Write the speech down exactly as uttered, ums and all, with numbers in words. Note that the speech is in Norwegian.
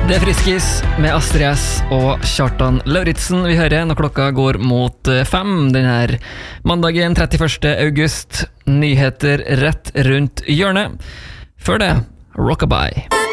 Det er Friskis med Astrid S og Kjartan Lauritsen vi hører når klokka går mot fem denne mandagen trettiførste august. Nyheter rett rundt hjørnet. Før det, Rockabye.